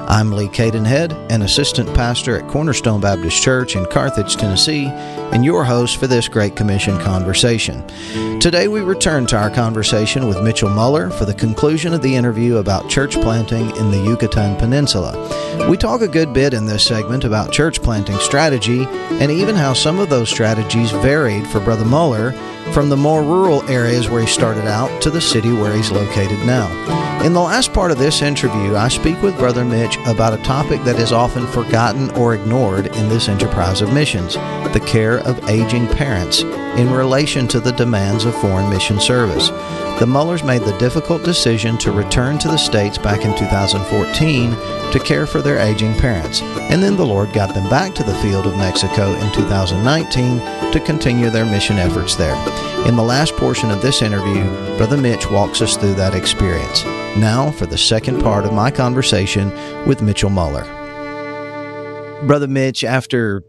I'm Lee Cadenhead, an assistant pastor at Cornerstone Baptist Church in Carthage, Tennessee, and your host for this Great Commission conversation. Today we return to our conversation with Mitchell Muller for the conclusion of the interview about church planting in the Yucatan Peninsula. We talk a good bit in this segment about church planting strategy and even how some of those strategies varied for Brother Muller from the more rural areas where he started out to the city where he's located now. In the last part of this interview, I speak with Brother Mitch about a topic that is often forgotten or ignored in this enterprise of missions, the care of aging parents in relation to the demands of foreign mission service. The Mullers made the difficult decision to return to the States back in 2014 to care for their aging parents, and then the Lord got them back to the field of Mexico in 2019 to continue their mission efforts there. In the last portion of this interview, Brother Mitch walks us through that experience. Now for the second part of my conversation with Mitchell Muller. Brother Mitch, after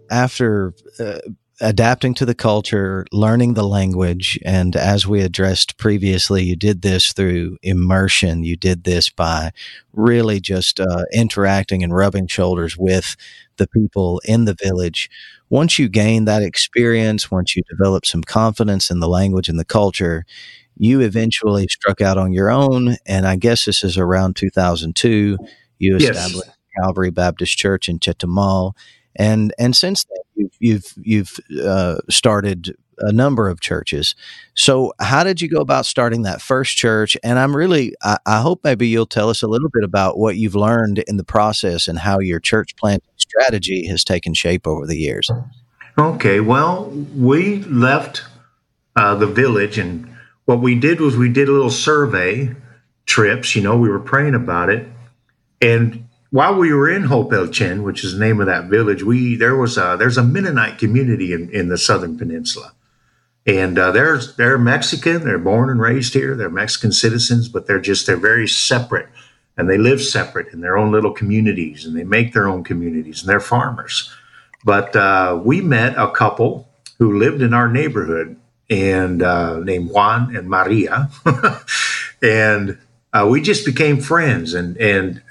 adapting to the culture, learning the language, and as we addressed previously, you did this through immersion. You did this by really just interacting and rubbing shoulders with the people in the village. Once you gained that experience, once you developed some confidence in the language and the culture, you eventually struck out on your own, and I guess this is around 2002. You established Calvary Baptist Church in Chetumal, and since then you've started a number of churches. So how did you go about starting that first church? And I hope maybe you'll tell us a little bit about what you've learned in the process and how your church planting strategy has taken shape over the years. Okay, well, we left the village, and what we did was we did a little survey trips. We were praying about it, and while we were in Hope El Chen, which is the name of that village, there's a Mennonite community in the Southern Peninsula, and they're Mexican. They're born and raised here. They're Mexican citizens, but they're very separate, and they live separate in their own little communities, and they make their own communities, and they're farmers. But we met a couple who lived in our neighborhood, and named Juan and Maria, and we just became friends. And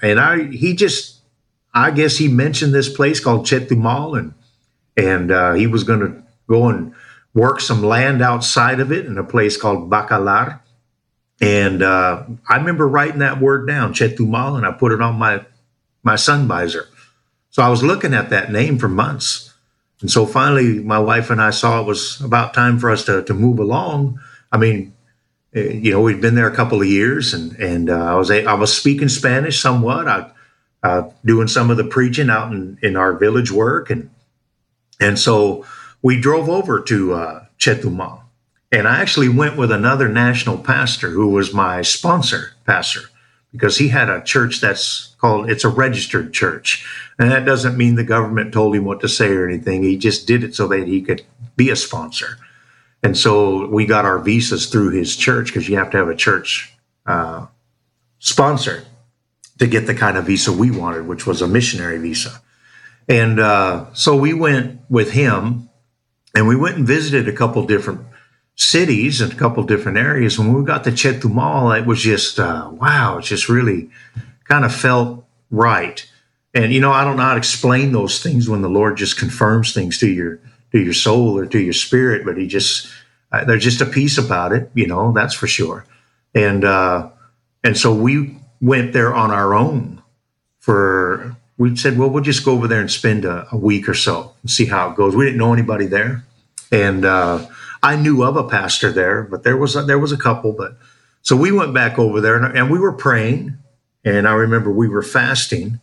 I guess he mentioned this place called Chetumal, and he was going to go and work some land outside of it in a place called Bacalar. And I remember writing that word down, Chetumal, and I put it on my sun visor. So I was looking at that name for months. And so finally, my wife and I saw it was about time for us to move along. I mean, we'd been there a couple of years, and I was speaking Spanish somewhat. Doing some of the preaching out in our village work, and so we drove over to Chetumal, and I actually went with another national pastor who was my sponsor pastor, because he had a church it's a registered church. And that doesn't mean the government told him what to say or anything. He just did it so that he could be a sponsor. And so we got our visas through his church, because you have to have a church sponsor to get the kind of visa we wanted, which was a missionary visa. And so we went with him, and we went and visited a couple different cities and a couple different areas. When we got to Chetumal, it was just, wow, it just really kind of felt right. And, I don't know how to explain those things when the Lord just confirms things to your soul or to your spirit, but there's just a peace about it, that's for sure. And so we went there on our own we said, well, we'll just go over there and spend a week or so and see how it goes. We didn't know anybody there. And, I knew of a pastor there, but there was a couple, so we went back over there, and we were praying. And I remember we were fasting.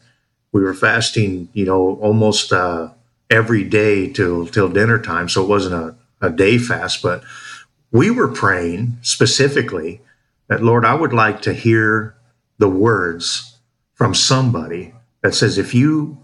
Almost every day till dinner time. So it wasn't a day fast, but we were praying specifically that, Lord, I would like to hear the words from somebody that says, if you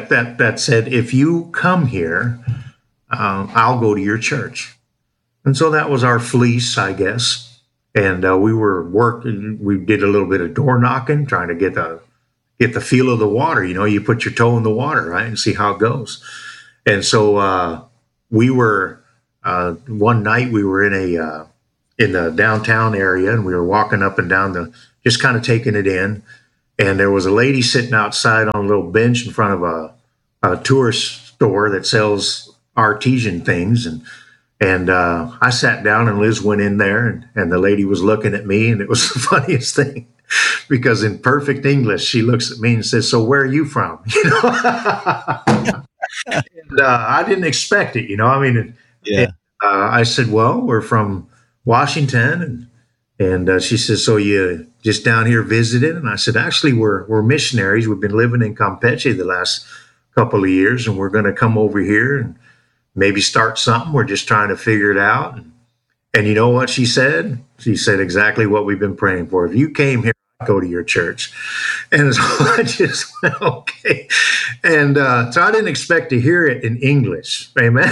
come here, I'll go to your church. And so that was our fleece, I guess. And we were working. We did a little bit of door knocking, trying to get the feel of the water. You put your toe in the water, right, and see how it goes. And so we were one night we were in the downtown area, and we were walking up and down just kind of taking it in. and there was a lady sitting outside on a little bench in front of a tourist store that sells artesian things, and I sat down, and Liz went in there, and the lady was looking at me, and it was the funniest thing because in perfect English, she looks at me and says, "So where are you from?" And I didn't expect it, I mean, I said, "Well, we're from Washington," and she says, "So you just down here visited?" And I said, "Actually, we're missionaries. We've been living in Campeche the last couple of years, and we're going to come over here and maybe start something. We're just trying to figure it out." And you know what she said? She said exactly what we've been praying for. If you came here, I'd go to your church. And so I just went, okay. And so I didn't expect to hear it in English. Amen.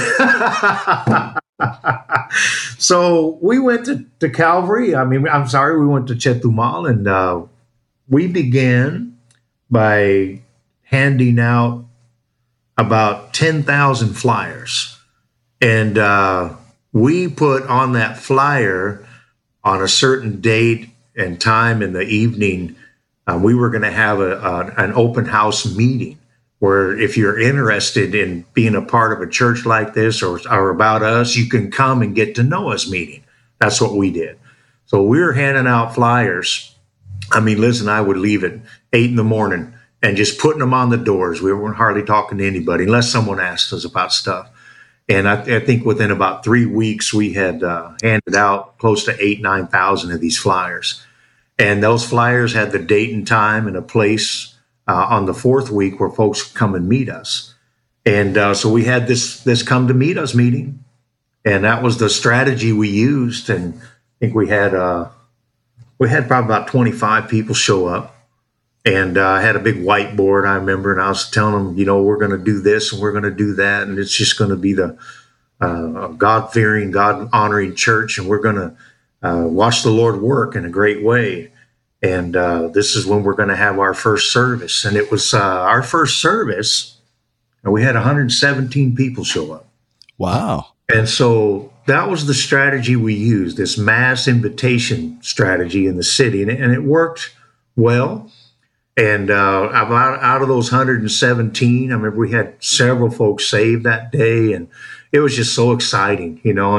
So we went to Calvary. We went to Chetumal, and we began by handing out about 10,000 flyers. And we put on that flyer on a certain date and time in the evening, we were going to have an open house meeting where if you're interested in being a part of a church like this or about us, you can come and get to know us meeting. That's what we did. So we were handing out flyers. Liz and I would leave at 8 a.m. and just putting them on the doors. We weren't hardly talking to anybody unless someone asked us about stuff. And I think within about 3 weeks, we had handed out close to 9,000 of these flyers. And those flyers had the date and time and a place on the fourth week where folks could come and meet us. And so we had this come to meet us meeting. And that was the strategy we used. And I think we had probably about 25 people show up. And I had a big whiteboard, I remember, and I was telling them, we're going to do this and we're going to do that. And it's just going to be the God-fearing, God-honoring church. And we're going to watch the Lord work in a great way. And this is when we're going to have our first service. And it was our first service, and we had 117 people show up. Wow. And so that was the strategy we used, this mass invitation strategy in the city. And it worked well. And out of those 117, I remember we had several folks saved that day, and it was just so exciting,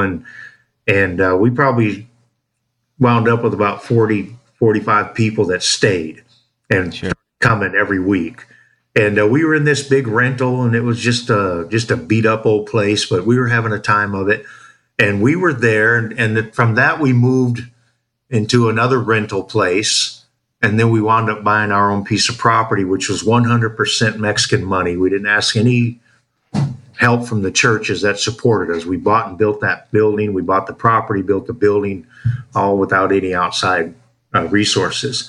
and we probably wound up with about 45 people that stayed and coming every week. And we were in this big rental, and it was just a beat up old place, but we were having a time of it. And we were there, and from that we moved into another rental place. And then we wound up buying our own piece of property, which was 100% Mexican money. We didn't ask any help from the churches that supported us. We bought and built that building. We bought the property, built the building, all without any outside resources.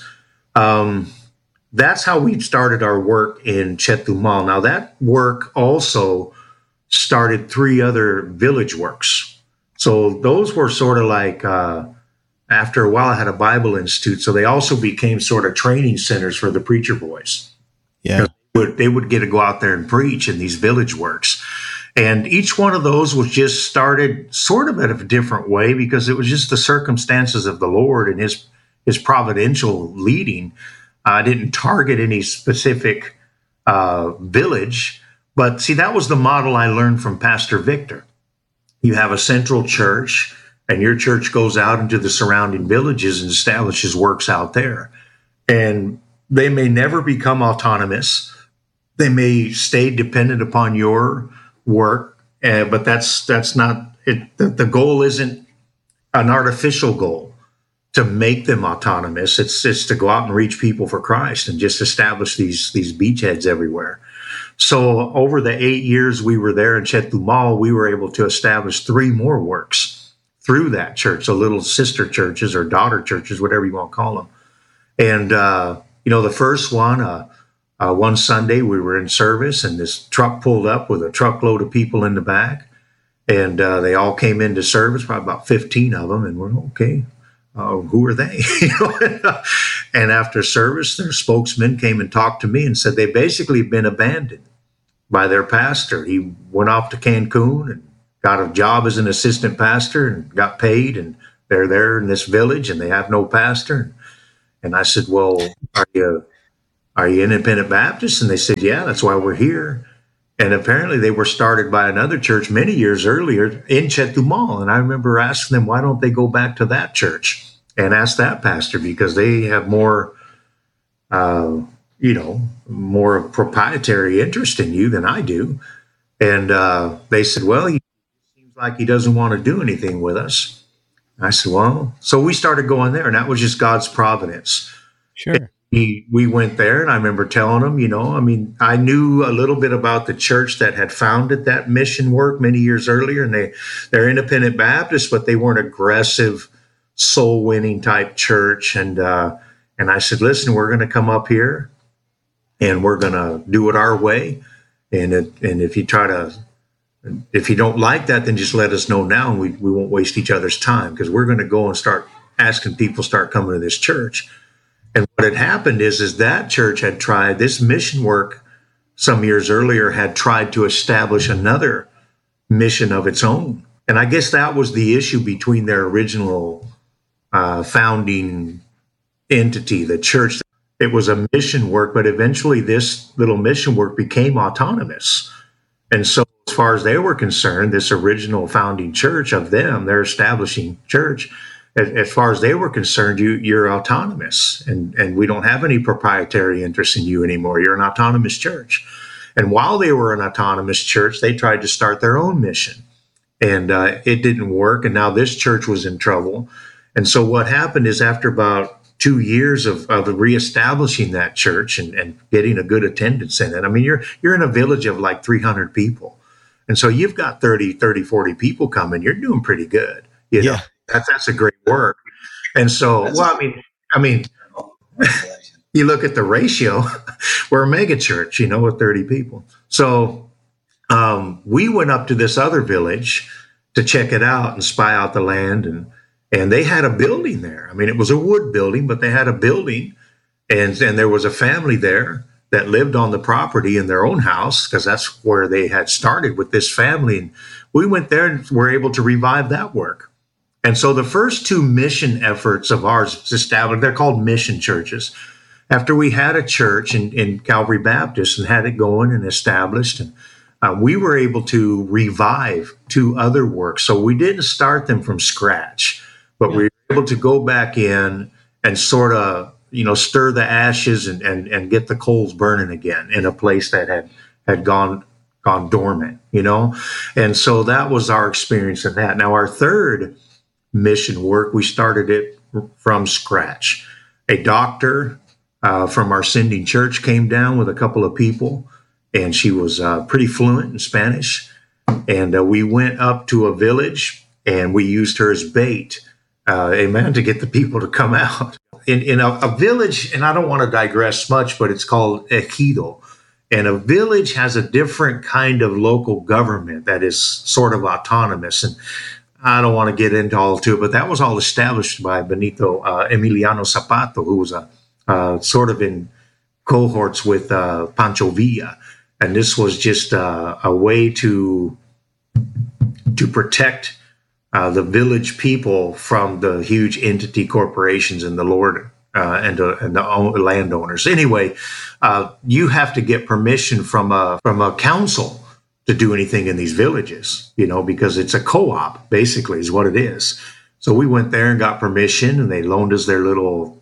That's how we started our work in Chetumal. Now, that work also started 3 other village works. So those were sort of like... after a while, I had a Bible Institute, so they also became sort of training centers for the preacher boys. Yeah, they would get to go out there and preach in these village works, and each one of those was just started sort of in a different way because it was just the circumstances of the Lord and His providential leading. I didn't target any specific village, but see, that was the model I learned from Pastor Victor. You have a central church, and your church goes out into the surrounding villages and establishes works out there. And they may never become autonomous. They may stay dependent upon your work, but that's not it. The goal isn't an artificial goal to make them autonomous. It's to go out and reach people for Christ and just establish these beachheads everywhere. So over the 8 years we were there in Chetumal, we were able to establish 3 more works through that church, so little sister churches or daughter churches, whatever you want to call them. And, the first one Sunday we were in service, and this truck pulled up with a truckload of people in the back, and they all came into service, probably about 15 of them, and we're okay. Who are they? And after service, their spokesman came and talked to me and said they basically been abandoned by their pastor. He went off to Cancun and got a job as an assistant pastor and got paid, and they're there in this village and they have no pastor. And I said, well, are you are you independent Baptists? And they said, yeah, that's why we're here. And apparently they were started by another church many years earlier in Chetumal. And I remember asking them, why don't they go back to that church and ask that pastor, because they have more, more proprietary interest in you than I do. And they said, well, he seems like he doesn't want to do anything with us. I said, well, so we started going there, and that was just God's providence. Sure. We went there, and I remember telling them, I knew a little bit about the church that had founded that mission work many years earlier, and they're independent Baptists, but they weren't aggressive, soul-winning type church. And I said, listen, we're going to come up here, and we're going to do it our way. And if you don't like that, then just let us know now, and we won't waste each other's time, because we're going to go and start asking people start coming to this church. And what had happened is that church had tried this mission work some years earlier, had tried to establish another mission of its own. And I guess that was the issue between their original founding entity, the church. It was a mission work, but eventually this little mission work became autonomous. And so as far as they were concerned, this original founding church of them, their establishing church, as far as they were concerned, you're autonomous, and we don't have any proprietary interest in you anymore. You're an autonomous church. And while they were an autonomous church, they tried to start their own mission, and it didn't work. And now this church was in trouble. And so what happened is, after about 2 years of reestablishing that church and getting a good attendance in it, you're in a village of like 300 people. And so you've got 30, 40 people coming. You're doing pretty good. You know? That's a great work. And so, you look at the ratio, we're a mega church, with 30 people. So we went up to this other village to check it out and spy out the land. And they had a building there. It was a wood building, but they had a building. And there was a family there that lived on the property in their own house, because that's where they had started with this family. And we went there and were able to revive that work. And so the first two mission efforts of ours established, they're called mission churches. After we had a church in Calvary Baptist and had it going and established, and we were able to revive two other works. So we didn't start them from scratch, but we were able to go back in and sort of, stir the ashes and get the coals burning again in a place that had gone dormant, And so that was our experience in that. Now, our third mission work, we started it from scratch. A doctor from our sending church came down with a couple of people, and she was pretty fluent in Spanish. And we went up to a village, and we used her as bait, to get the people to come out. In a village, and I don't want to digress much, but it's called ejido. And a village has a different kind of local government that is sort of autonomous. And I don't want to get into all to it, but that was all established by Benito Emiliano Zapata, who was sort of in cohorts with Pancho Villa. And this was just a way to protect the village people from the huge entity corporations and the Lord and the landowners. Anyway, you have to get permission from a council to do anything in these villages, because it's a co-op, basically, is what it is. So we went there and got permission, and they loaned us their little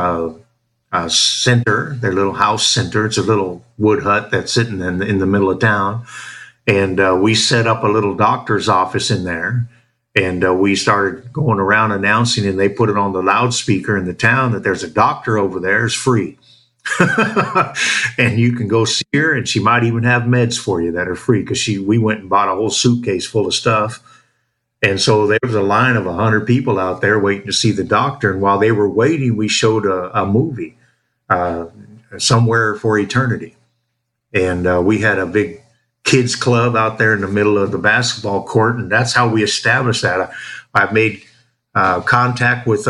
center, their little house center. It's a little wood hut that's sitting in the middle of town. And we set up a little doctor's office in there. And we started going around announcing, and they put it on the loudspeaker in the town that there's a doctor over there, it's free. And you can go see her, and she might even have meds for you that are free, because we went and bought a whole suitcase full of stuff. And so there was a line of 100 people out there waiting to see the doctor. And while they were waiting, we showed a movie, Somewhere for Eternity. And we had a big kids club out there in the middle of the basketball court, and that's how we established that. I made contact with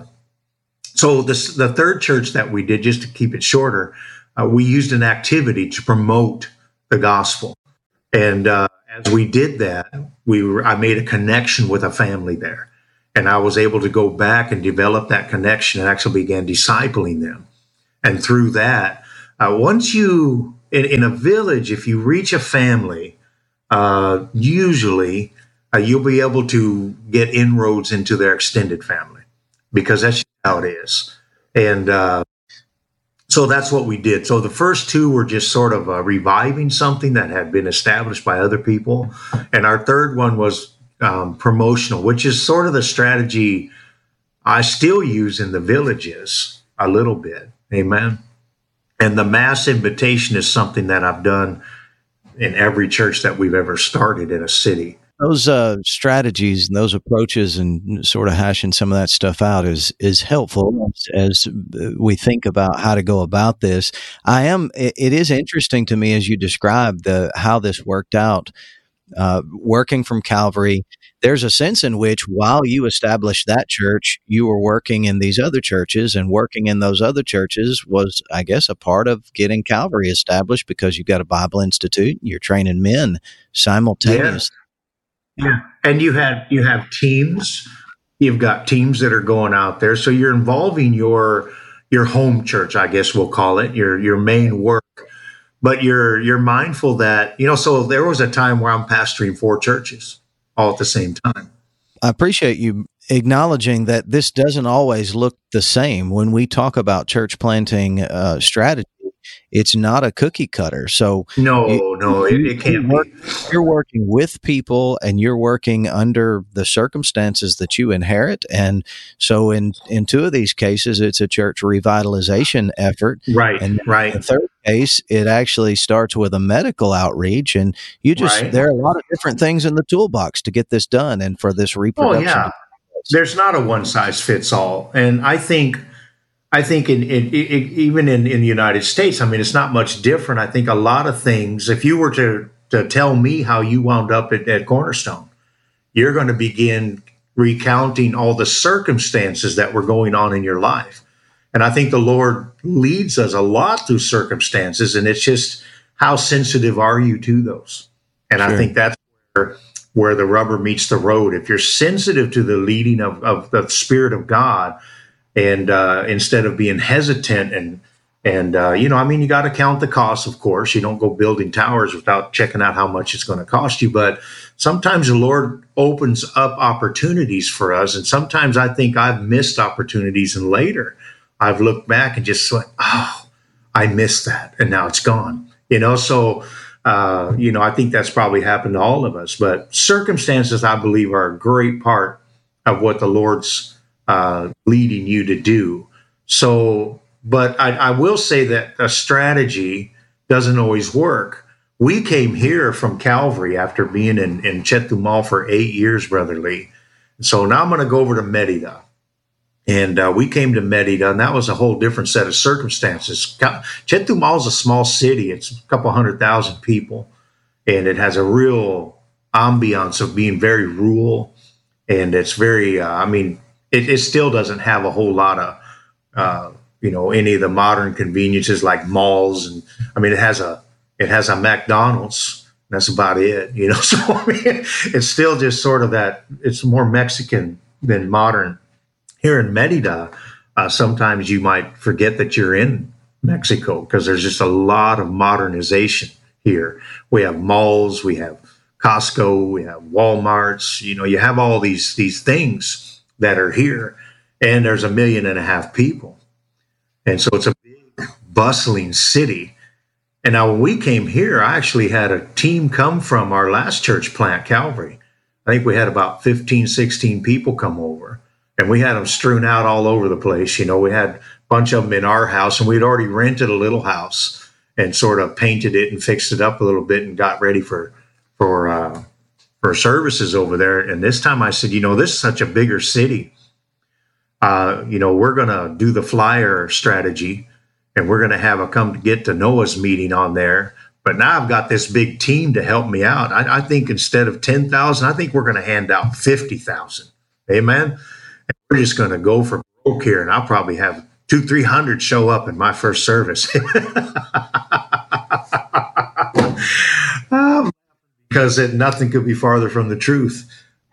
the third church that we did, just to keep it shorter, we used an activity to promote the gospel. And as we did that, I made a connection with a family there. And I was able to go back and develop that connection and actually began discipling them. And through that, once you in a village, if you reach a family, usually you'll be able to get inroads into their extended family because that's how it is. And so that's what we did. So the first two were just sort of reviving something that had been established by other people. And our third one was promotional, which is sort of the strategy I still use in the villages a little bit. Amen. And the mass invitation is something that I've done in every church that we've ever started in a city. Those strategies and those approaches and sort of hashing some of that stuff out is helpful as we think about how to go about this. It is interesting to me as you describe how this worked out, working from Calvary. There's a sense in which while you established that church, you were working in these other churches, and working in those other churches was, I guess, a part of getting Calvary established because you've got a Bible Institute, you're training men simultaneously. Yeah. And you have teams. You've got teams that are going out there. So you're involving your home church, I guess we'll call it, your main work. But you're mindful that, so there was a time where I'm pastoring 4 churches all at the same time. I appreciate you acknowledging that this doesn't always look the same. When we talk about church planting strategy, it's not a cookie cutter. So it can't be. You're working with people and you're working under the circumstances that you inherit. And so in 2 of these cases, it's a church revitalization effort. Right. And right. In the third case, it actually starts with a medical outreach. And there are a lot of different things in the toolbox to get this done and for this reproduction. Oh, yeah. There's not a one size fits all. And I think even in the United States, I mean, it's not much different. I think a lot of things, if you were to tell me how you wound up at Cornerstone, you're going to begin recounting all the circumstances that were going on in your life. And I think the Lord leads us a lot through circumstances, and it's just how sensitive are you to those? And sure. I think that's where the rubber meets the road. If you're sensitive to the leading of the Spirit of God, and instead of being hesitant and you got to count the costs, of course. You don't go building towers without checking out how much it's going to cost you. But sometimes the Lord opens up opportunities for us. And sometimes I think I've missed opportunities, and later I've looked back and just went, oh, I missed that. And now it's gone. So, I think that's probably happened to all of us. But circumstances, I believe, are a great part of what the Lord's leading you to do. So, but I will say that a strategy doesn't always work. We came here from Calvary after being in Chetumal for 8 years, Brother Lee. So now I'm going to go over to Merida. And we came to Merida, and that was a whole different set of circumstances. Chetumal is a small city. It's a couple 100,000 people, and it has a real ambiance of being very rural. And it's very, it still doesn't have a whole lot of, any of the modern conveniences like malls. And it has a McDonald's. That's about it, So it's still just sort of that. It's more Mexican than modern. Here in Merida, sometimes you might forget that you're in Mexico because there's just a lot of modernization here. We have malls, we have Costco, we have Walmarts. You have all these things that are here, and there's 1.5 million people. And so it's a big, bustling city. And now when we came here, I actually had a team come from our last church plant, Calvary. I think we had about 15, 16 people come over, and we had them strewn out all over the place. We had a bunch of them in our house, and we'd already rented a little house and sort of painted it and fixed it up a little bit and got ready for services over there. And this time I said, this is such a bigger city. We're going to do the flyer strategy, and we're going to have a come to get to know us meeting on there. But now I've got this big team to help me out. I think instead of 10,000, I think we're going to hand out 50,000. Amen. And we're just going to go for broke here, and I'll probably have 200-300 show up in my first service. Because nothing could be farther from the truth.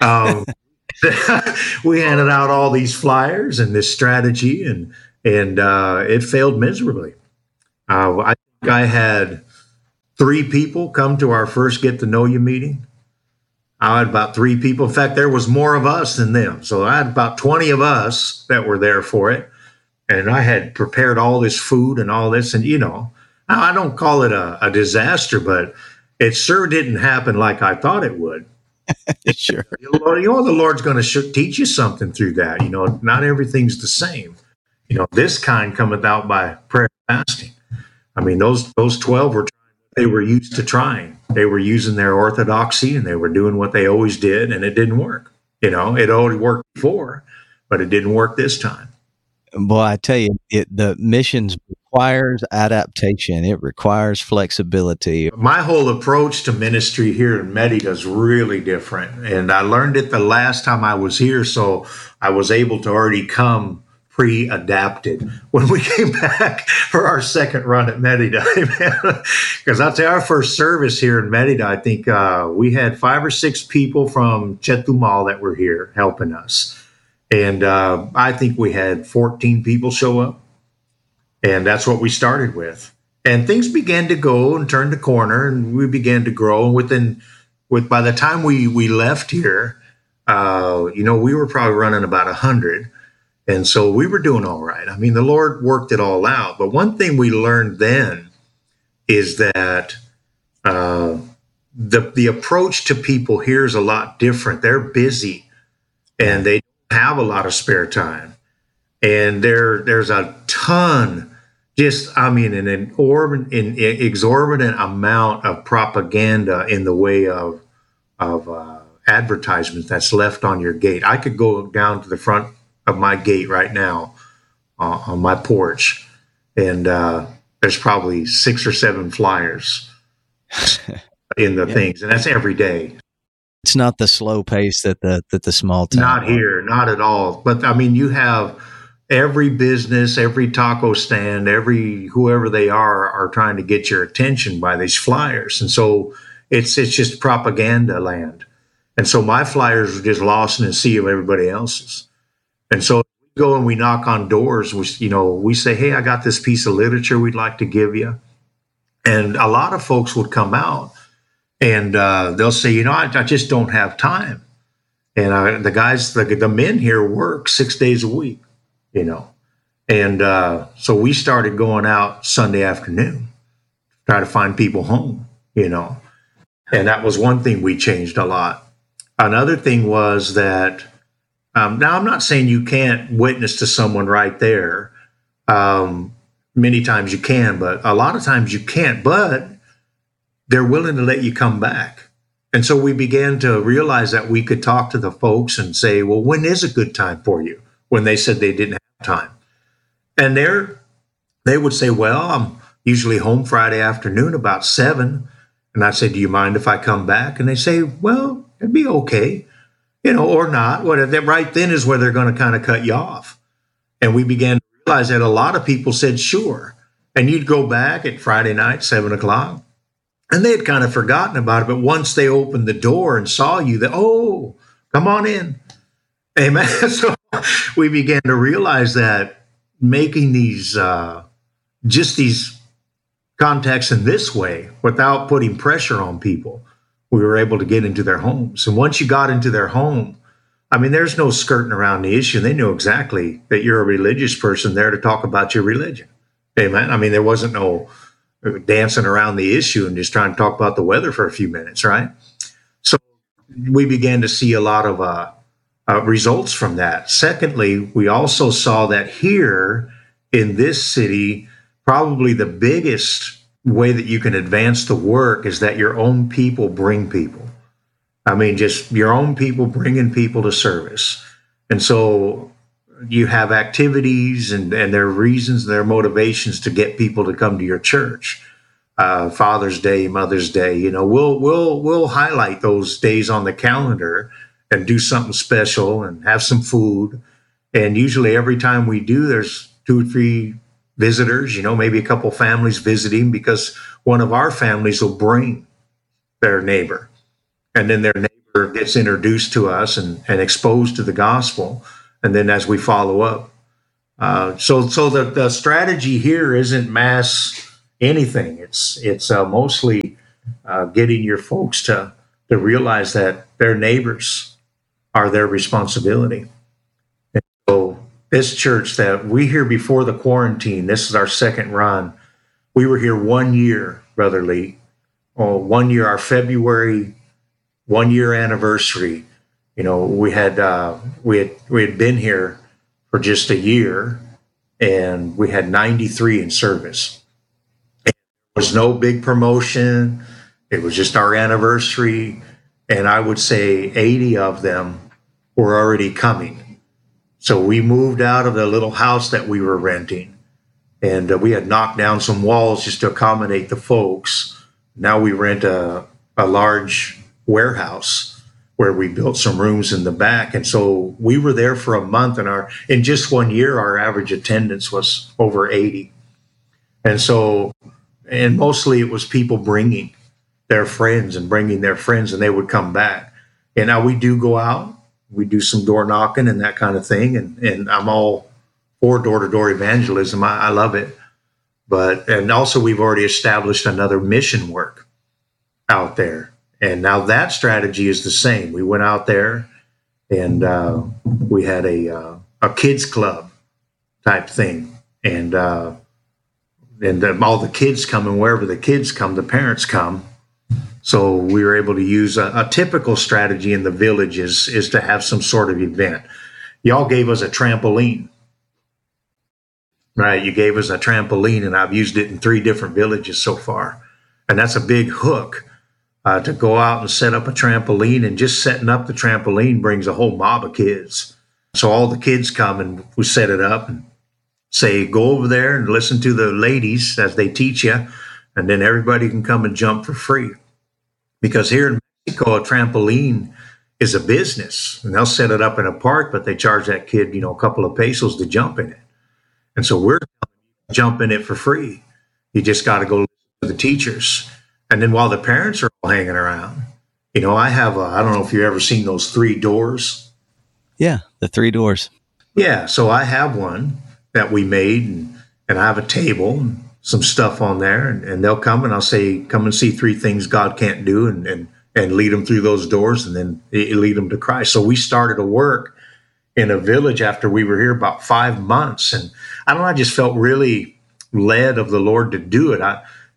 We handed out all these flyers and this strategy, and it failed miserably. I I had 3 people come to our first get to know you meeting. I had about 3 people. In fact, there was more of us than them. So I had about 20 of us that were there for it. And I had prepared all this food and all this. And, I don't call it a disaster, but it sure didn't happen like I thought it would. Sure. The Lord's going to teach you something through that. Not everything's the same. This kind cometh out by prayer and fasting. I mean, those 12 they were used to trying. They were using their orthodoxy and they were doing what they always did, and it didn't work. It already worked before, but it didn't work this time. Boy, I tell you, the missions requires adaptation. It requires flexibility. My whole approach to ministry here in Merida is really different. And I learned it the last time I was here, so I was able to already come pre-adapted when we came back for our second run at Merida. Because I'll tell you, our first service here in Merida, I think we had 5 or 6 people from Chetumal that were here helping us. And I think we had 14 people show up. And that's what we started with. And things began to go and turn the corner, and we began to grow. And by the time we left here, we were probably running about 100. And so we were doing all right. I mean, the Lord worked it all out. But one thing we learned then is that the approach to people here is a lot different. They're busy and they don't have a lot of spare time. And there's a ton, an exorbitant amount of propaganda in the way of advertisements that's left on your gate. I could go down to the front of my gate right now on my porch, and there's probably 6 or 7 flyers in the things, and that's every day. It's not the slow pace that the small town. Not here, not at all. But I mean, you have every business, every taco stand, whoever they are trying to get your attention by these flyers, and so it's just propaganda land. And so my flyers are just lost in the sea of everybody else's. And so we go and we knock on doors. We say, hey, I got this piece of literature we'd like to give you. And a lot of folks would come out and they'll say, I just don't have time. And the guys, the men here work 6 days a week, And so we started going out Sunday afternoon, try to find people home, And that was one thing we changed a lot. Another thing was that, now, I'm not saying you can't witness to someone right there. Many times you can, but a lot of times you can't. But they're willing to let you come back. And so we began to realize that we could talk to the folks and say, well, when is a good time for you? When they said they didn't have time. And they would say, well, I'm usually home Friday afternoon about 7. And I said, do you mind if I come back? And they say, well, it'd be okay. Or not. Whatever. Right then is where they're going to kind of cut you off. And we began to realize that a lot of people said, sure. And you'd go back at Friday night, 7 o'clock, and they had kind of forgotten about it. But once they opened the door and saw you, come on in. Amen. So we began to realize that making these contacts in this way without putting pressure on people, we were able to get into their homes. And once you got into their home, I mean, there's no skirting around the issue. They knew exactly that you're a religious person there to talk about your religion. Amen. I mean, there wasn't no dancing around the issue and just trying to talk about the weather for a few minutes, right? So we began to see a lot of results from that. Secondly, we also saw that here in this city, probably the biggest way that you can advance the work is that your own people bring people. I mean, just your own people bringing people to service. And so you have activities and their reasons, their motivations to get people to come to your church. Father's Day, Mother's Day, we'll highlight those days on the calendar and do something special and have some food. And usually every time we do, there's 2 or 3 visitors, maybe a couple families visiting, because one of our families will bring their neighbor, and then their neighbor gets introduced to us and exposed to the gospel. And then as we follow up, so the strategy here isn't mass anything. It's mostly getting your folks to realize that their neighbors are their responsibility. And so this church that we here before the quarantine, this is our second run. We were here 1 year, Brother Lee. Oh, 1 year, our February 1 year anniversary. You know, we had been here for just a year, and we had 93 in service. There was no big promotion. It was just our anniversary, and I would say 80 of them were already coming. So we moved out of the little house that we were renting, and we had knocked down some walls just to accommodate the folks. Now we rent a large warehouse where we built some rooms in the back. And so we were there for a month, and in just 1 year, our average attendance was over 80. And mostly it was people bringing their friends, and they would come back. And now we do go out, we do some door knocking and that kind of thing. And I'm all for door-to-door evangelism. I love it. And also we've already established another mission work out there. And now that strategy is the same. We went out there, and we had a kids club type thing, and all the kids come, and wherever the kids come, the parents come. So we were able to use a typical strategy in the village is to have some sort of event. Y'all gave us a trampoline, right? You gave us a trampoline, and I've used it in 3 different villages so far, and that's a big hook. To go out and set up a trampoline, and just setting up the trampoline brings a whole mob of kids. So all the kids come, and we set it up and say, go over there and listen to the ladies as they teach you, and then everybody can come and jump for free. Because here in Mexico, a trampoline is a business, and they'll set it up in a park, but they charge that kid, a couple of pesos to jump in it. And so we're jumping it for free. You just got to go listen to the teachers. And then while the parents are all hanging around, I have I don't know if you've ever seen those 3 doors. Yeah, the 3 doors. Yeah, so I have one that we made, and I have a table and some stuff on there, and they'll come, and I'll say, come and see 3 things God can't do, and lead them through those doors, and then lead them to Christ. So we started a work in a village after we were here about 5 months, and I don't know, I just felt really led of the Lord to do it.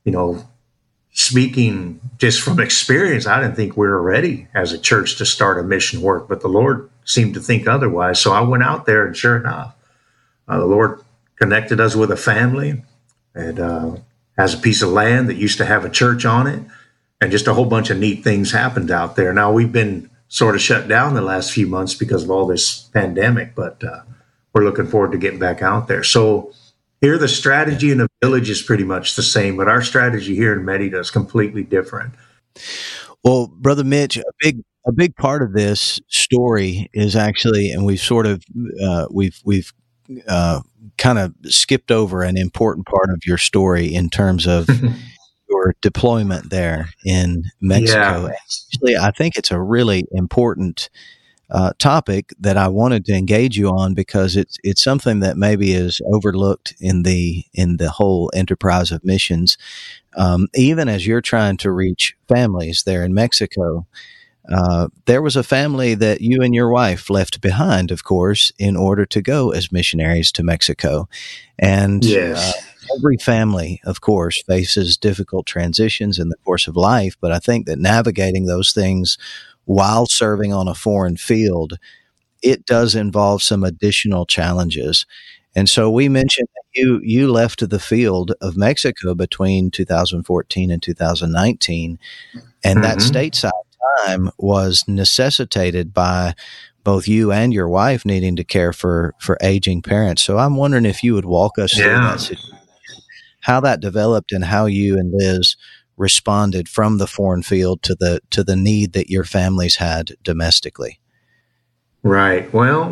Speaking just from experience, I didn't think we were ready as a church to start a mission work, but the Lord seemed to think otherwise. So I went out there, and sure enough, the Lord connected us with a family that has a piece of land that used to have a church on it, and just a whole bunch of neat things happened out there. Now, we've been sort of shut down the last few months because of all this pandemic, but we're looking forward to getting back out there. So here, the strategy in the village is pretty much the same, but our strategy here in Merida is completely different. Well, Brother Mitch, a big part of this story is actually, and we've sort of we've kind of skipped over an important part of your story in terms of your deployment there in Mexico. Yeah. Actually, I think it's a really important topic that I wanted to engage you on, because it's something that maybe is overlooked in the whole enterprise of missions. Even as you're trying to reach families there in Mexico, there was a family that you and your wife left behind, of course, in order to go as missionaries to Mexico. And yes. Every family, of course, faces difficult transitions in the course of life, but I think that navigating those things while serving on a foreign field, it does involve some additional challenges. And so we mentioned that you left the field of Mexico between 2014 and 2019, and that stateside time was necessitated by both you and your wife needing to care for aging parents. So I'm wondering if you would walk us through that situation, how that developed, and how you and Liz responded from the foreign field to the need that your families had domestically. Right. Well,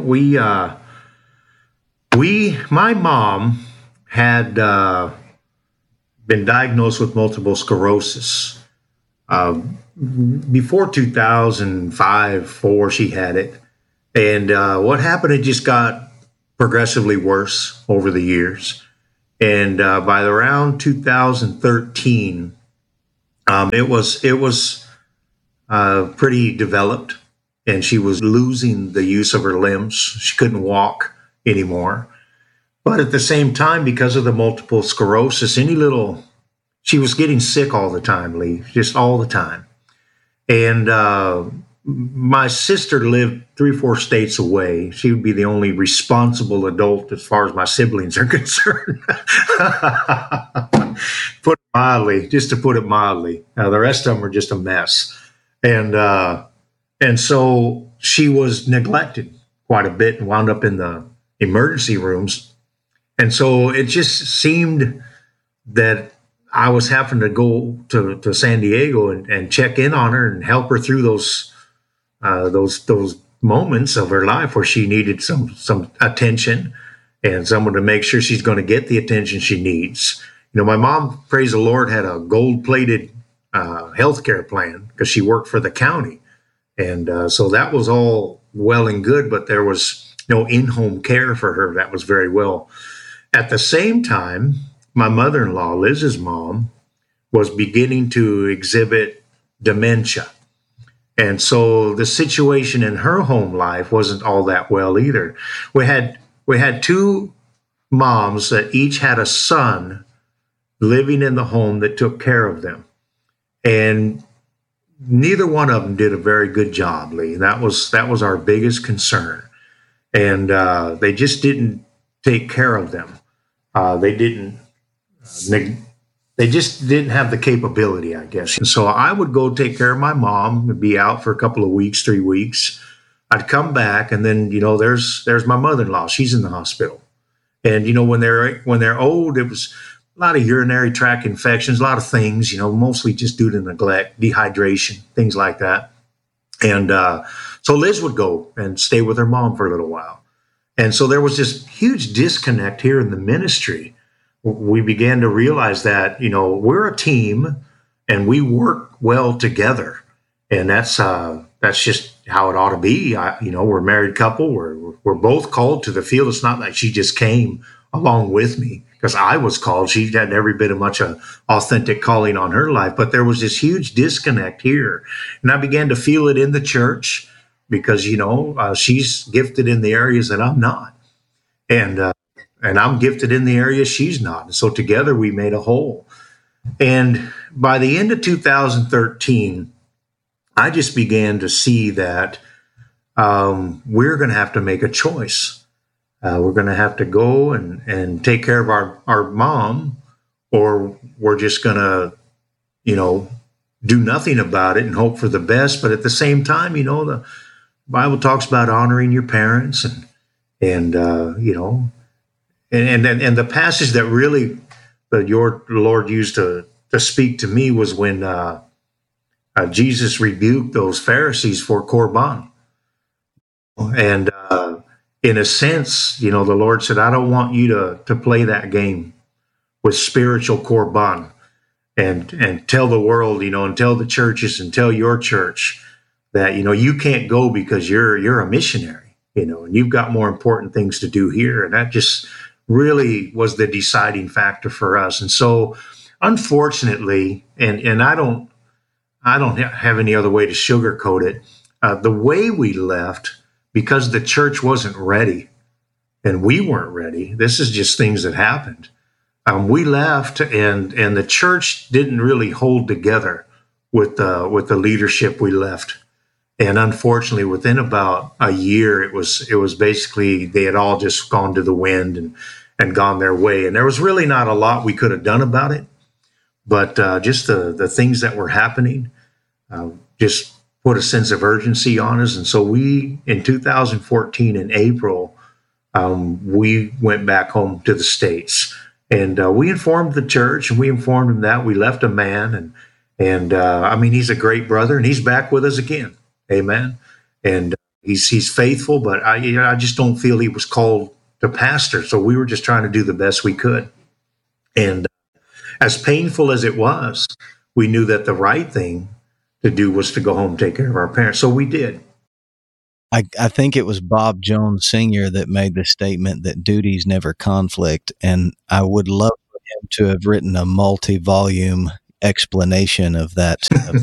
my mom had been diagnosed with multiple sclerosis. Before 2005, 4, she had it. And what happened, it just got progressively worse over the years. And by around 2013, it was pretty developed, and she was losing the use of her limbs. She couldn't walk anymore. But at the same time, because of the multiple sclerosis, she was getting sick all the time, Lee, just all the time. And my sister lived 3 or 4 states away. She would be the only responsible adult as far as my siblings are concerned. Put it mildly, just to put it mildly. The rest of them are just a mess. And so she was neglected quite a bit and wound up in the emergency rooms. And so it just seemed that I was having to go to San Diego and check in on her and help her through those moments of her life where she needed some attention and someone to make sure she's going to get the attention she needs. My mom, praise the Lord, had a gold-plated health care plan because she worked for the county. And so that was all well and good, but there was no in-home care for her. That was very well. At the same time, my mother-in-law, Liz's mom, was beginning to exhibit dementia. And so the situation in her home life wasn't all that well either. We had 2 moms that each had a son living in the home that took care of them. And neither one of them did a very good job, Lee. That was our biggest concern. And they just didn't take care of them. They just didn't have the capability, I guess. And so I would go take care of my mom and be out for a couple of weeks, 3 weeks. I'd come back, and then there's my mother-in-law. She's in the hospital, and when they're old, it was a lot of urinary tract infections, a lot of things. Mostly just due to neglect, dehydration, things like that. And so Liz would go and stay with her mom for a little while, and so there was this huge disconnect here in the ministry. We began to realize that, we're a team and we work well together. And that's just how it ought to be. We're a married couple. We're both called to the field. It's not like she just came along with me because I was called. She had every bit of much an authentic calling on her life. But there was this huge disconnect here. And I began to feel it in the church because, she's gifted in the areas that I'm not. And I'm gifted in the area she's not. And so together we made a whole. And by the end of 2013, I just began to see that we're going to have to make a choice. We're going to have to go and take care of our mom, or we're just going to, do nothing about it and hope for the best. But at the same time, the Bible talks about honoring your parents and the passage that really your Lord used to speak to me was when Jesus rebuked those Pharisees for Korban. And in a sense, the Lord said, I don't want you to play that game with spiritual Korban and tell the world, and tell the churches and tell your church that, you can't go because you're a missionary, and you've got more important things to do here. And that just really was the deciding factor for us. And so, unfortunately, and I don't have any other way to sugarcoat it, the way we left, because the church wasn't ready and we weren't ready. This is just things that happened. We left, and the church didn't really hold together with the leadership we left. And unfortunately, within about a year, it was basically they had all just gone to the wind and gone their way. And there was really not a lot we could have done about it. But just the things that were happening just put a sense of urgency on us. And so we, in 2014, in April, we went back home to the States. And we informed the church, and we informed him that we left a man. And he's a great brother, and he's back with us again. Amen. And he's faithful, but I just don't feel he was called to pastor. So we were just trying to do the best we could. And as painful as it was, we knew that the right thing to do was to go home and take care of our parents. So we did. I think it was Bob Jones Sr. that made the statement that duties never conflict. And I would love for him to have written a multi-volume explanation of that.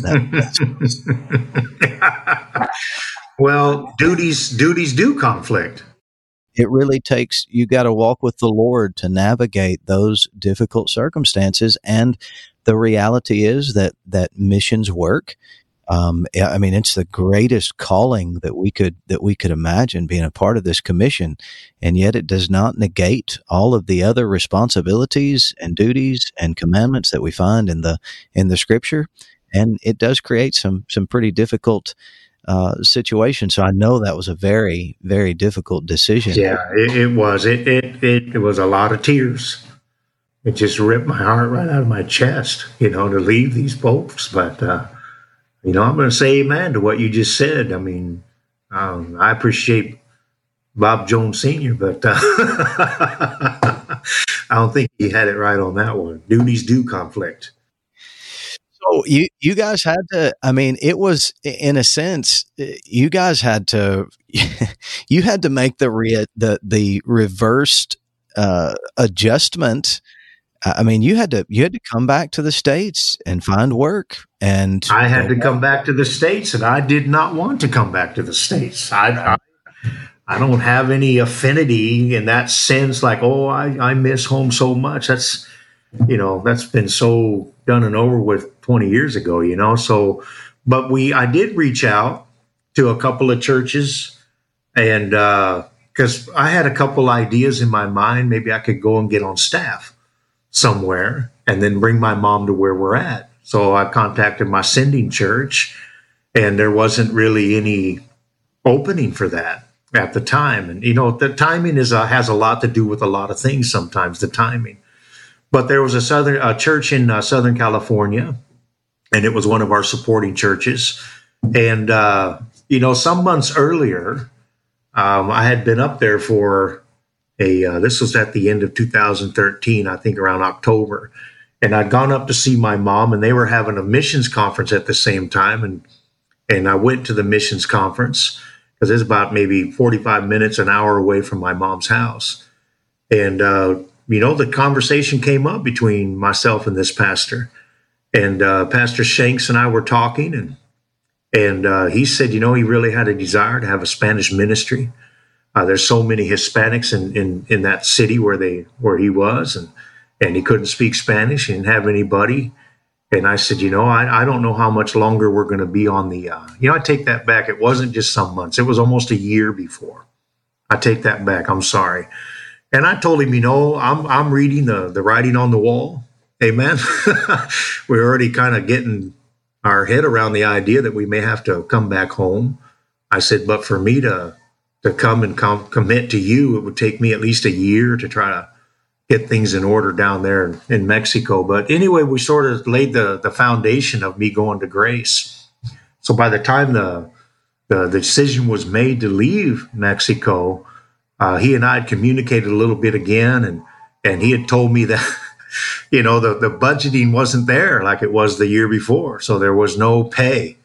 Well, duties do conflict. It really takes, you got to walk with the Lord to navigate those difficult circumstances. And the reality is that missions work. I mean, it's the greatest calling that we could imagine, being a part of this commission, and yet it does not negate all of the other responsibilities and duties and commandments that we find in the Scripture, and it does create some pretty difficult situations. So I know that was a very, very difficult decision. Yeah, it was. It was a lot of tears. It just ripped my heart right out of my chest, to leave these folks, but. I'm going to say amen to what you just said. I mean, I appreciate Bob Jones Sr., but I don't think he had it right on that one. Duties do conflict. So you guys had to, I mean, it was, in a sense, you guys had to, you had to make the reversed adjustment. I mean, you had to come back to the States and find work. And I had to come back to the States, and I did not want to come back to the States. I don't have any affinity in that sense. Like, I miss home so much. That's been so done and over with 20 years ago. So, but I did reach out to a couple of churches, and because I had a couple ideas in my mind, maybe I could go and get on staff somewhere and then bring my mom to where we're at. So I contacted my sending church, and there wasn't really any opening for that at the time. And, the timing has a lot to do with a lot of things sometimes, the timing. But there was a church in Southern California, and it was one of our supporting churches. And, some months earlier, I had been up there for this was at the end of 2013, I think around October. And I'd gone up to see my mom, and they were having a missions conference at the same time. And I went to the missions conference because it's about maybe 45 minutes, an hour away from my mom's house. And, the conversation came up between myself and this pastor. And Pastor Shanks and I were talking, and he said, he really had a desire to have a Spanish ministry. There's so many Hispanics in that city where he was, and he couldn't speak Spanish. He didn't have anybody. And I said, I don't know how much longer we're going to be on the, I take that back. It wasn't just some months. It was almost a year before. I take that back. I'm sorry. And I told him, I'm reading the writing on the wall. Amen. We're already kind of getting our head around the idea that we may have to come back home. I said, but for me to come and commit to you, it would take me at least a year to try to get things in order down there in Mexico. But anyway, we sort of laid the foundation of me going to Grace. So by the time the decision was made to leave Mexico, he and I had communicated a little bit again, and he had told me that, the budgeting wasn't there like it was the year before. So there was no pay.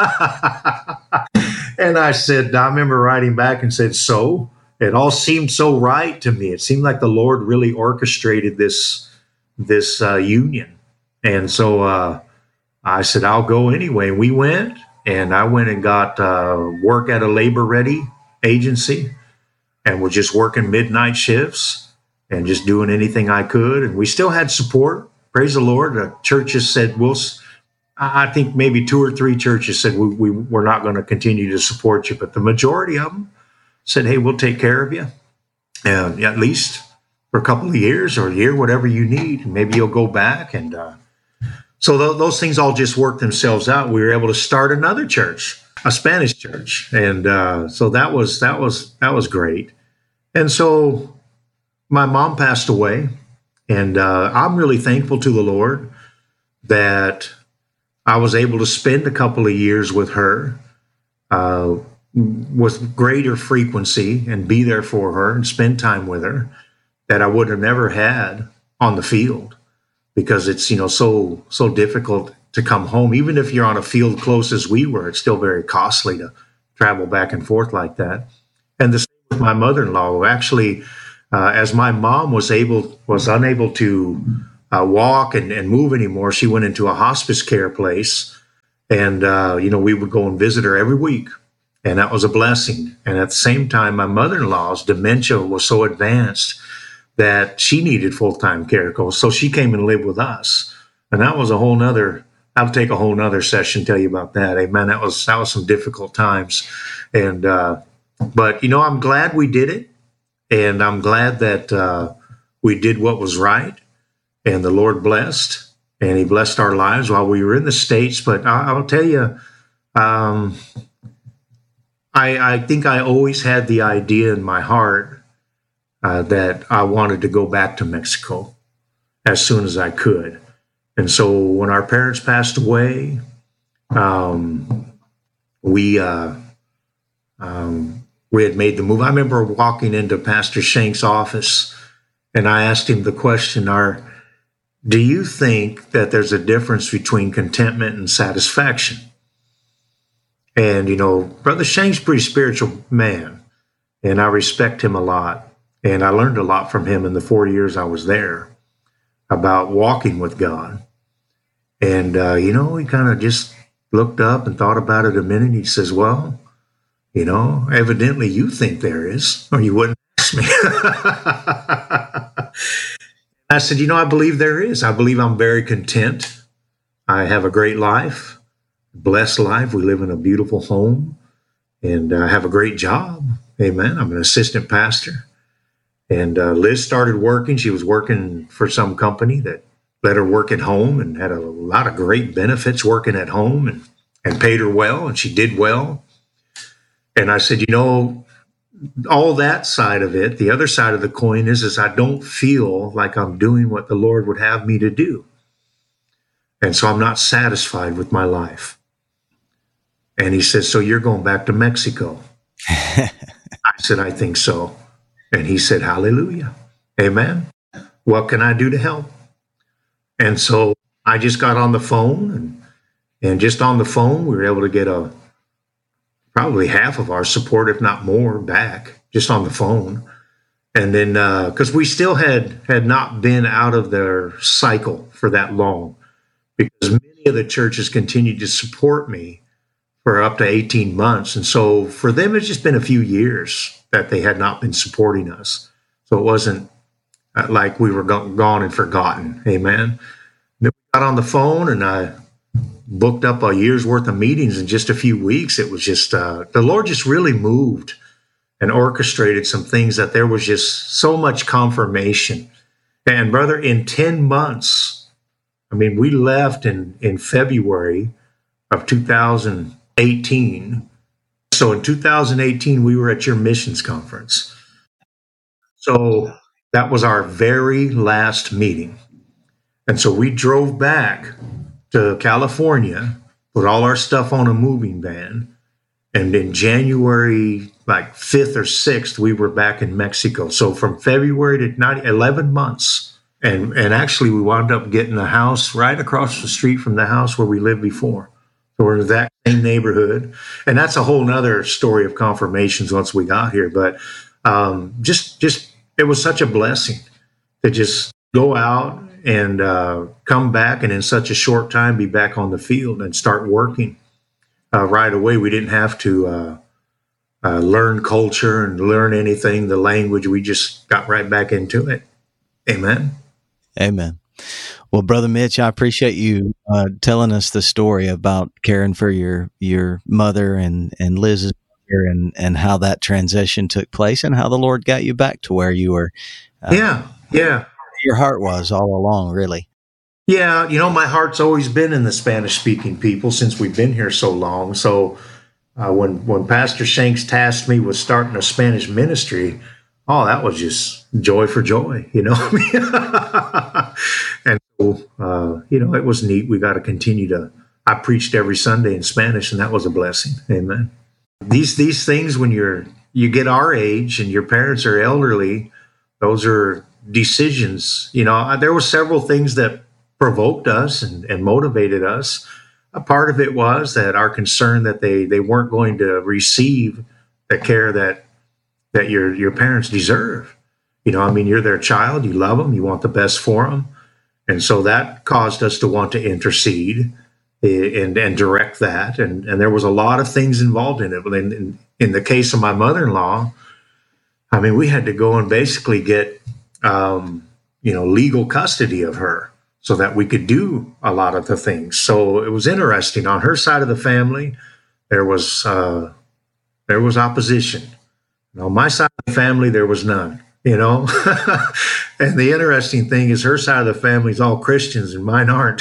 And I remember writing back and said, so it all seemed so right to me. It seemed like the Lord really orchestrated this union. And so I said, I'll go anyway. We went, and I went and got work at a Labor Ready agency, and we're just working midnight shifts and just doing anything I could. And we still had support. Praise the Lord. The churches said, I think maybe 2 or 3 churches said, we're not going to continue to support you. But the majority of them said, hey, we'll take care of you, at least for a couple of years or a year, whatever you need. Maybe you'll go back. And so those things all just worked themselves out. We were able to start another church, a Spanish church. And so that was great. And so my mom passed away, and I'm really thankful to the Lord that I was able to spend a couple of years with her with greater frequency and be there for her and spend time with her that I would have never had on the field, because it's, so difficult to come home. Even if you're on a field close as we were, it's still very costly to travel back and forth like that. And the same with my mother-in-law, who actually, as my mom was unable to walk and move anymore, she went into a hospice care place, and we would go and visit her every week, and that was a blessing. And at the same time, my mother-in-law's dementia was so advanced that she needed full-time care, so she came and lived with us, and that was a whole nother. I'll take a whole nother session, tell you about that. Amen. That was some difficult times. And, but I'm glad we did it. And I'm glad that, we did what was right, and the Lord blessed, and he blessed our lives while we were in the States. But I'll tell you, I think I always had the idea in my heart, that I wanted to go back to Mexico as soon as I could. And so when our parents passed away, we had made the move. I remember walking into Pastor Shank's office, and I asked him the question, do you think that there's a difference between contentment and satisfaction? And, Brother Shank's a pretty spiritual man, and I respect him a lot. And I learned a lot from him in the 4 years I was there about walking with God. And, he kind of just looked up and thought about it a minute. He says, well, evidently you think there is, or you wouldn't ask me. I said, I believe there is. I believe I'm very content. I have a great life, blessed life. We live in a beautiful home, and I have a great job. Amen. I'm an assistant pastor. And Liz started working. She was working for some company that let her work at home and had a lot of great benefits working at home, and paid her well, and she did well. And I said, all that side of it, the other side of the coin is I don't feel like I'm doing what the Lord would have me to do. And so I'm not satisfied with my life. And he says, so you're going back to Mexico? I said, I think so. And he said, hallelujah. Amen. What can I do to help? And so I just got on the phone, and just on the phone, we were able to get probably half of our support, if not more, back just on the phone. And then, because we still had not been out of their cycle for that long, because many of the churches continued to support me for up to 18 months. And so for them, it's just been a few years that they had not been supporting us. So it wasn't like we were gone and forgotten. Amen. Then we got on the phone, and I booked up a year's worth of meetings in just a few weeks. It was just, the Lord just really moved and orchestrated some things that there was just so much confirmation. And brother, in 10 months, we left in February of 2018. So in 2018, we were at your missions conference. So that was our very last meeting. And so we drove back to California, put all our stuff on a moving van. And in January, like 5th or 6th, we were back in Mexico. So from February to 11 months. And actually, we wound up getting a house right across the street from the house where we lived before. So we're in that same neighborhood. And that's a whole nother story of confirmations once we got here. But just it was such a blessing to just go out and come back, and in such a short time be back on the field and start working right away. We didn't have to learn culture and learn anything, the language. We just got right back into it. Amen. Amen. Well, Brother Mitch, I appreciate you telling us the story about caring for your mother and Liz's mother, and how that transition took place, and how the Lord got you back to where you were. Yeah. Your heart was all along, really. Yeah, my heart's always been in the Spanish-speaking people since we've been here so long. So when Pastor Shanks tasked me with starting a Spanish ministry, that was just joy for joy, And so, it was neat. We got to continue I preached every Sunday in Spanish, and that was a blessing. Amen. These things, when you get our age and your parents are elderly, those are decisions. There were several things that provoked us and motivated us. a part of it was that our concern that they weren't going to receive the care that your parents deserve. I mean, you're their child, you love them, you want the best for them. And so that caused us to want to intercede and direct that. And there was a lot of things involved in it. But in the case of my mother-in-law, I mean, we had to go and basically get, legal custody of her so that we could do a lot of the things. So it was interesting. On her side of the family, there was opposition. On my side of the family, there was none. And the interesting thing is her side of the family is all Christians and mine aren't.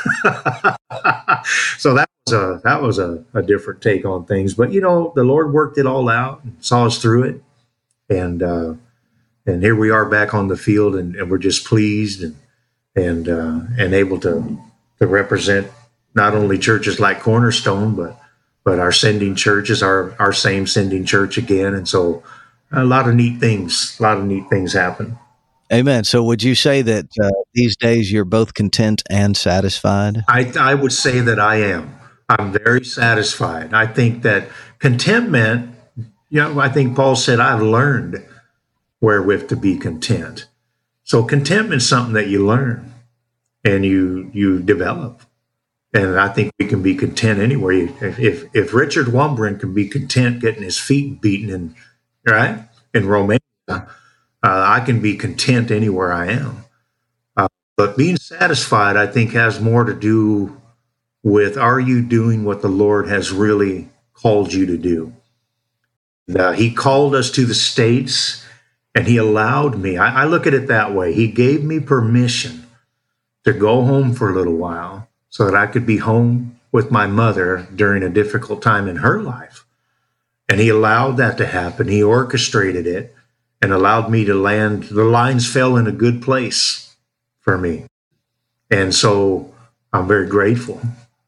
So that was a different take on things. But the Lord worked it all out and saw us through it, and here we are back on the field, and we're just pleased and able to represent not only churches like Cornerstone, but our sending churches, our same sending church again, and so. A lot of neat things happen. Amen. So would you say that these days you're both content and satisfied? I would say that I am. I'm very satisfied. I think that contentment, I think Paul said, I've learned wherewith to be content. So contentment is something that you learn and you develop. And I think we can be content anywhere. If Richard Wurmbrand can be content getting his feet beaten in Romania, I can be content anywhere I am. But being satisfied, I think, has more to do with, are you doing what the Lord has really called you to do? He called us to the States, and he allowed me. I look at it that way. He gave me permission to go home for a little while so that I could be home with my mother during a difficult time in her life. And he allowed that to happen. He orchestrated it and allowed me to land. The lines fell in a good place for me. And so I'm very grateful.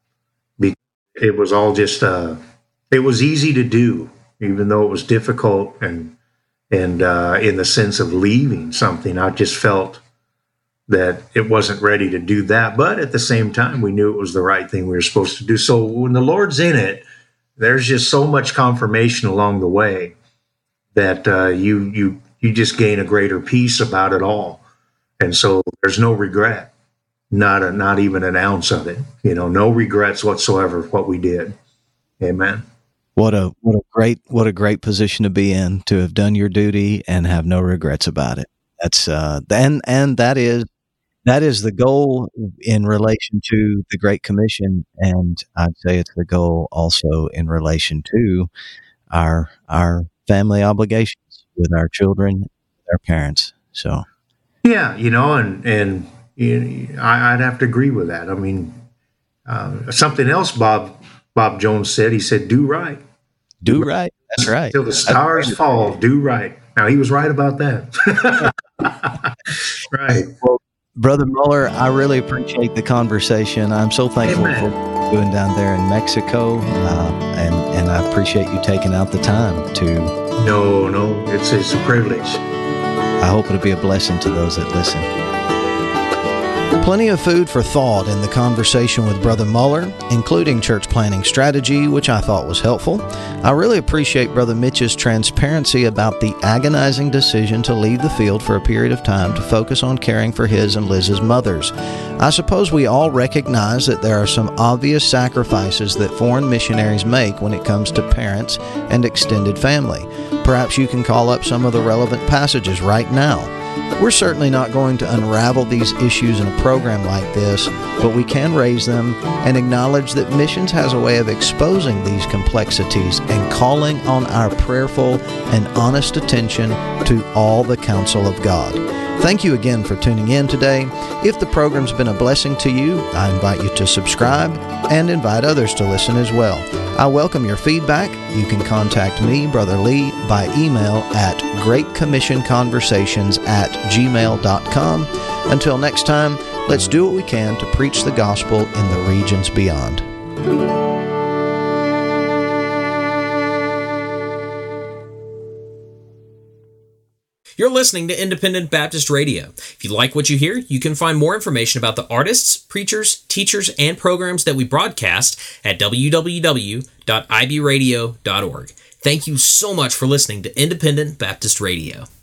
It was all just, it was easy to do, even though it was difficult. And in the sense of leaving something, I just felt that it wasn't ready to do that. But at the same time, we knew it was the right thing we were supposed to do. So when the Lord's in it, there's just so much confirmation along the way that you just gain a greater peace about it all, and so there's no regret, not even an ounce of it. No regrets whatsoever of what we did. Amen. What a great position to be in, to have done your duty and have no regrets about it. That's and that is the goal in relation to the Great Commission, and I'd say it's the goal also in relation to our family obligations with our children, with our parents. So, yeah, and I'd have to agree with that. I mean, something else Bob Jones said. He said, "Do right, do right." That's right. Till the stars fall, do right. Now he was right about that. Right. Well, Brother Muller, I really appreciate the conversation. I'm so thankful for what you're doing down there in Mexico, and I appreciate you taking out the time to. No, it's a privilege. I hope it'll be a blessing to those that listen. Plenty of food for thought in the conversation with Brother Muller, including church planning strategy, which I thought was helpful. I really appreciate Brother Mitch's transparency about the agonizing decision to leave the field for a period of time to focus on caring for his and Liz's mothers. I suppose we all recognize that there are some obvious sacrifices that foreign missionaries make when it comes to parents and extended family. Perhaps you can call up some of the relevant passages right now. We're certainly not going to unravel these issues in a program like this, but we can raise them and acknowledge that missions has a way of exposing these complexities and calling on our prayerful and honest attention to all the counsel of God. Thank you again for tuning in today. If the program's been a blessing to you, I invite you to subscribe and invite others to listen as well. I welcome your feedback. You can contact me, Brother Lee, by email at greatcommissionconversations@gmail.com. Until next time, let's do what we can to preach the gospel in the regions beyond. You're listening to Independent Baptist Radio. If you like what you hear, you can find more information about the artists, preachers, teachers, and programs that we broadcast at www.ibradio.org. Thank you so much for listening to Independent Baptist Radio.